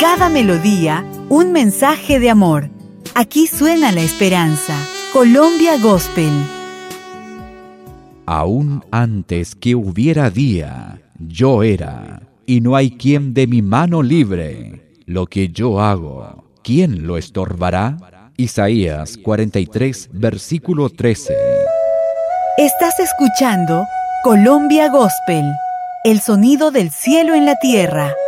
cada melodía, un mensaje de amor. Aquí suena la esperanza. Colombia Gospel. Aún antes que hubiera día, yo era, y no hay quien de mi mano libre. Lo que yo hago, ¿quién lo estorbará? Isaías 43, versículo 13. Estás escuchando Colombia Gospel, el sonido del cielo en la tierra.